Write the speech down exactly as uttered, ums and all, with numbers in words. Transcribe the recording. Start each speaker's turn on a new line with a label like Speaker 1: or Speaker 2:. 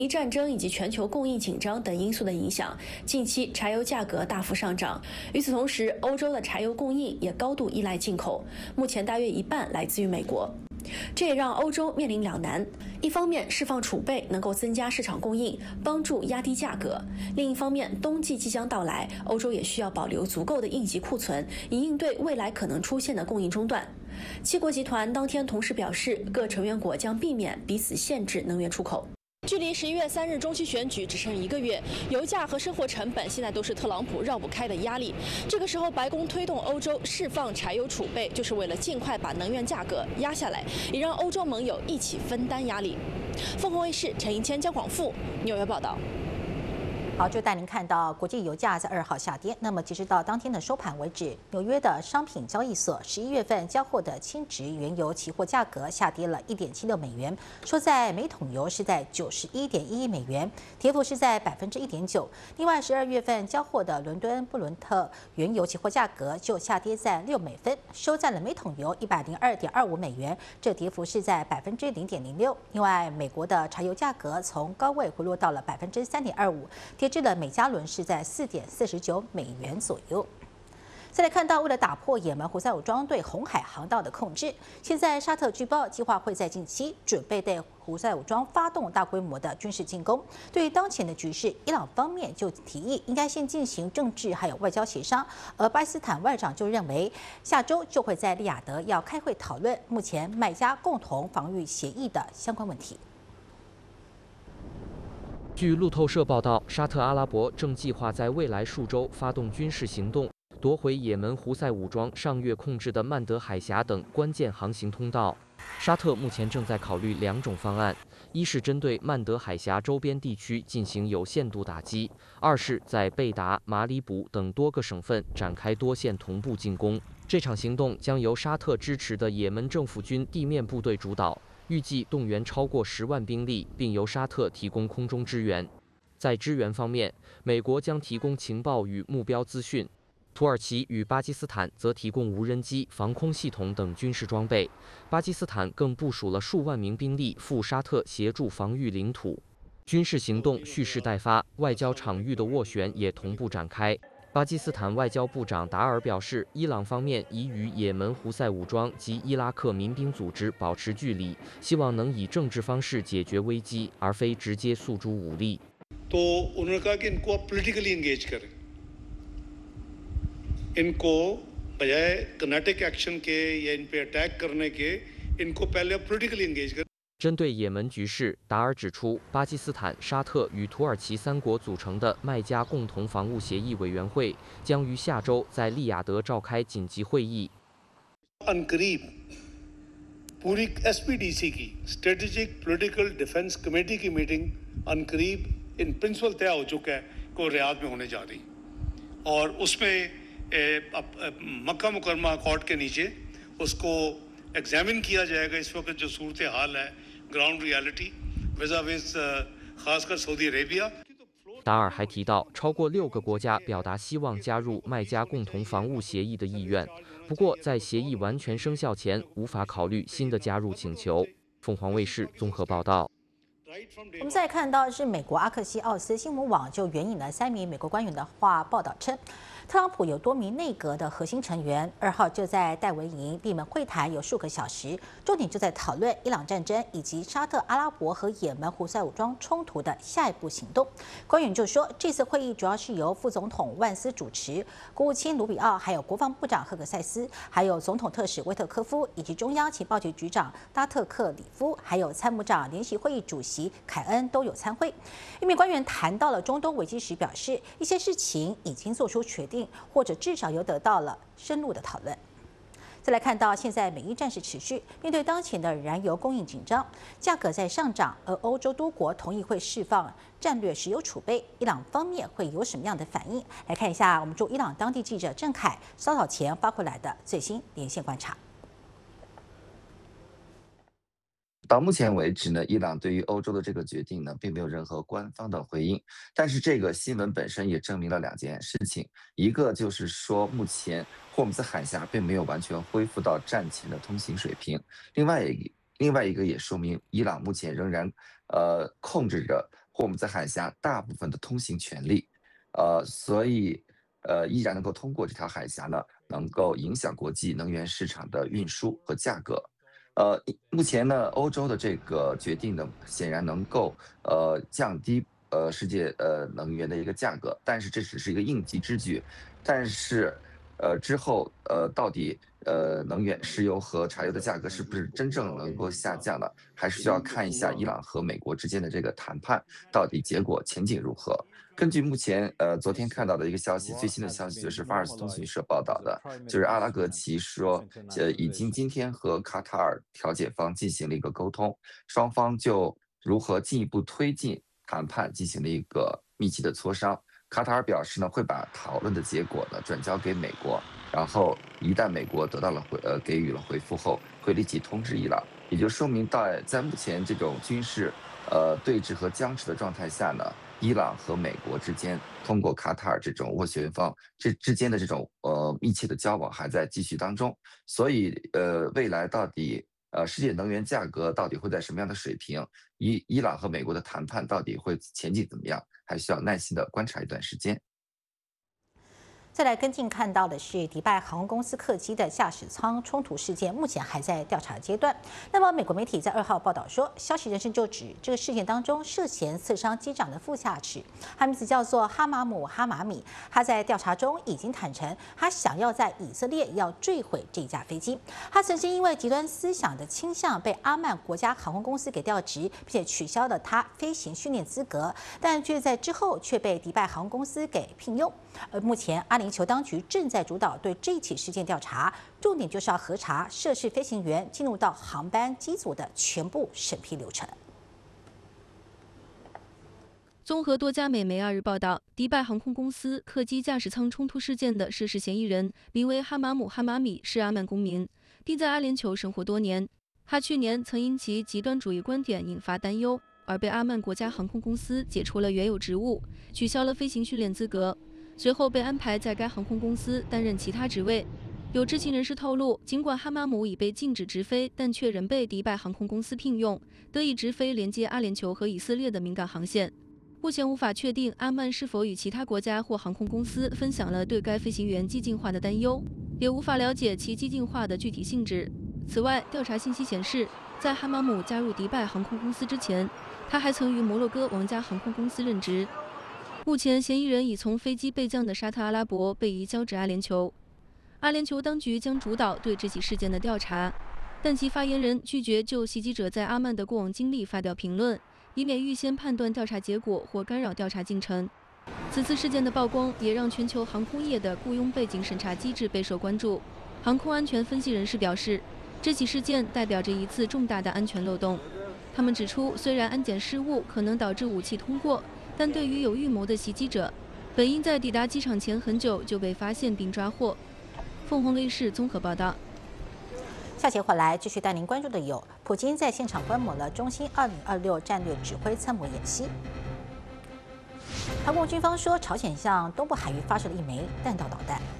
Speaker 1: 一战争以及全球供应紧张等因素的影响，近期柴油价格大幅上涨。与此同时，欧洲的柴油供应也高度依赖进口，目前大约一半来自于美国。这也让欧洲面临两难：一方面，释放储备能够增加市场供应，帮助压低价格；另一方面，冬季即将到来，欧洲也需要保留足够的应急库存，以应对未来可能出现的供应中断。七国集团当天同时表示，各成员国将避免彼此限制能源出口。距离十一月三日中期选举只剩一个月，油价和生活成本现在都是特朗普绕不开的压力。这个时候，白宫推动欧洲释放柴油储备，就是为了尽快把能源价格压下来，也让欧洲盟友一起分担压力。凤凰卫视陈银谦、江广富纽约报道。
Speaker 2: 好，就带您看到国际油价在二号下跌。那么，截止到当天的收盘为止，纽约的商品交易所十一月份交货的轻质原油期货价格下跌了一点七六美元，收在每桶油是在九十一点一一美元，跌幅是在百分之一点九。另外，十二月份交货的伦敦布伦特原油期货价格就下跌在六美分，收在了每桶油一百零二点二五美元，这跌幅是在百分之零点零六。另外，美国的柴油价格从高位回落到了百分之三点二五，跌至了每加仑是在四点四十九美元左右。再来看到，为了打破也门胡塞武装对红海航道的控制，现在沙特据报计划会在近期准备对胡塞武装发动大规模的军事进攻。对于当前的局势，伊朗方面就提议应该先进行政治还有外交协商，而巴基斯坦外长就认为下周就会在利雅得要开会讨论目前麦加共同防御协议的相关问题。
Speaker 3: 据路透社报道，沙特阿拉伯正计划在未来数周发动军事行动，夺回也门胡塞武装上月控制的曼德海峡等关键航行通道。沙特目前正在考虑两种方案：一是针对曼德海峡周边地区进行有限度打击；二是在贝达、马里卜等多个省份展开多线同步进攻。这场行动将由沙特支持的也门政府军地面部队主导。预计动员超过十万兵力，并由沙特提供空中支援。在支援方面，美国将提供情报与目标资讯，土耳其与巴基斯坦则提供无人机、防空系统等军事装备。巴基斯坦更部署了数万名兵力赴沙特协助防御领土。军事行动蓄势待发，外交场域的斡旋也同步展开。巴基斯坦外交部长达尔表示，伊朗方面已与也门胡塞武装及伊拉克民兵组织保持距离，希望能以政治方式解决危机，而非直接诉诸武力。
Speaker 4: तो उन्होंने कहा कि इनको आप पॉलिटिकली एंगेज करें, इनको बजाय किनेटिक एक्शन के या इन पे अटैक करने के, इनको पहले आप पॉलिटिकली एंगेज करें।
Speaker 3: 针对也门局势，达尔指出，巴基斯坦、沙特与土耳其三国组成的麦加共同防务协议委员会将于下周在利雅得召开紧急会议。
Speaker 4: अनकरीब पूरी एस पी डी सी की स्ट्रेटेजिक पॉलिटिकल डिफेंस कमेटी की मीटिंग अनकरीब इन प्रिंसिपल तय हो चुका है को रियाद में होने जा रही और उसमें मक्का मुकरमा अकॉर्ड के नीचे उसको एग्जामिन किया जाएगा इस वक्त जो सूरत हाल है ग्राउंड रियलिटी विज़ाविज़ खासकर सऊदी अरेबिया।
Speaker 3: 达尔还提到，超过六个国家表达希望加入麦加共同防务协议的意愿，不过在协议完全生效前，无法考虑新的加入请求。凤凰卫视综合报道。
Speaker 2: 我们再看到是美国阿克西奥斯新闻网就援引了三名美国官员的话报道称，特朗普有多名内阁的核心成员二号就在戴维营闭门会谈有数个小时，重点就在讨论伊朗战争以及沙特阿拉伯和也门胡塞武装冲突的下一步行动。官员就说，这次会议主要是由副总统万斯主持，国务卿卢比奥，还有国防部长赫格塞斯，还有总统特使威特科夫，以及中央情报局局长拉特克里夫，还有参谋长联席会议主席凯恩都有参会。一名官员谈到了中东危机时表示，一些事情已经做出决定，或者至少有得到了深入的讨论。再来看到，现在美伊战事持续，面对当前的燃油供应紧张，价格在上涨，而欧洲多国同意会释放战略石油储备，伊朗方面会有什么样的反应？来看一下我们驻伊朗当地记者郑凯稍早前发回来的最新连线观察。
Speaker 5: 到目前为止呢，伊朗对于欧洲的这个决定呢，并没有任何官方的回应。但是这个新闻本身也证明了两件事情，一个就是说，目前霍姆兹海峡并没有完全恢复到战前的通行水平；另外一另外一个也说明，伊朗目前仍然呃控制着霍姆兹海峡大部分的通行权利，呃，所以呃依然能够通过这条海峡呢，能够影响国际能源市场的运输和价格。呃，目前呢，欧洲的这个决定呢，显然能够呃降低呃世界呃能源的一个价格，但是这只是一个应急之举，但是呃之后呃到底呃能源石油和柴油的价格是不是真正能够下降呢？还是需要看一下伊朗和美国之间的这个谈判到底结果前景如何。根据目前呃昨天看到的一个消息，最新的消息就是法尔斯通讯社报道的，就是阿拉格齐说，呃，已经今天和卡塔尔调解方进行了一个沟通，双方就如何进一步推进谈判进行了一个密集的磋商。卡塔尔表示呢，会把讨论的结果呢转交给美国，然后一旦美国得到了回呃给予了回复后，会立即通知伊朗。也就说明在在目前这种军事呃对峙和僵持的状态下呢，伊朗和美国之间通过卡塔尔这种斡旋方这之间的这种呃密切的交往还在继续当中，所以呃未来到底呃世界能源价格到底会在什么样的水平，伊伊朗和美国的谈判到底会前景怎么样，还需要耐心的观察一段时间。
Speaker 2: 再来跟进看到的是迪拜航空公司客机的驾驶舱冲突事件，目前还在调查阶段。那么，美国媒体在二号报道说，消息人士就指这个事件当中涉嫌刺伤机长的副驾驶，他名字叫做哈马姆哈马米。他在调查中已经坦诚，他想要在以色列要坠毁这架飞机。他曾经因为极端思想的倾向被阿曼国家航空公司给调职，并且取消了他飞行训练资格，但却在之后却被迪拜航空公司给聘用。而目前阿联酋当局正在主导对这起事件调查，重点就是要核查涉事飞行员进入到航班机组的全部审批流程。
Speaker 6: 综合多家美媒二日报道，迪拜航空公司客机驾驶舱冲突事件的涉事嫌疑人名为哈马姆哈马米，是阿曼公民，并在阿联酋生活多年。他去年曾因其极端主义观点引发担忧，而被阿曼国家航空公司解除了原有职务，取消了飞行训练资格。随后被安排在该航空公司担任其他职位。有知情人士透露，尽管哈马姆已被禁止直飞，但却仍被迪拜航空公司聘用，得以直飞连接阿联酋和以色列的敏感航线。目前无法确定阿曼是否与其他国家或航空公司分享了对该飞行员激进化的担忧，也无法了解其激进化的具体性质。此外，调查信息显示，在哈马姆加入迪拜航空公司之前，他还曾于摩洛哥王家航空公司任职。目前，嫌疑人已从飞机备降的沙特阿拉伯被移交至阿联酋。阿联酋当局将主导对这起事件的调查，但其发言人拒绝就袭击者在阿曼的过往经历发表评论，以免预先判断调查结果或干扰调查进程。此次事件的曝光也让全球航空业的雇佣背景审查机制备受关注。航空安全分析人士表示，这起事件代表着一次重大的安全漏洞。他们指出，虽然安检失误可能导致武器通过，但对于有预谋的袭击者，本应在抵达机场前很久就被发现并抓获。凤凰卫视综合报道。
Speaker 2: 下节回来继续带您关注的有，普京在现场观摩了中心二零二六战略指挥参谋演习。韩国军方说，朝鲜向东部海域发射了一枚弹道导弹。